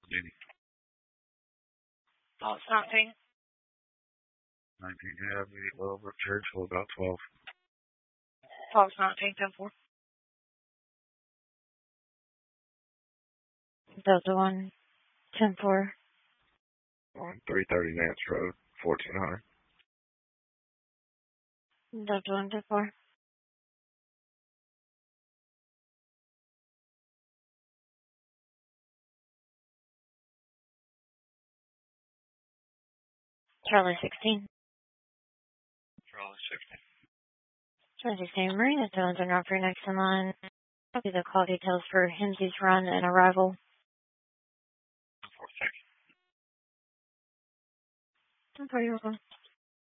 Duty. Lots 19. 19, yeah, immediate Willowbrook Church, for about 12. Lots 19, 10-4. Delta 1, 10-4. On 330 Nance Road, 1400. Delta 1, 10-4. Charlie 16. Charlie 16. Charlie 16, Marina Jones and Roger next in line. Copy the call details for Hemsey's run and arrival. 4-6. 10-4, you're welcome.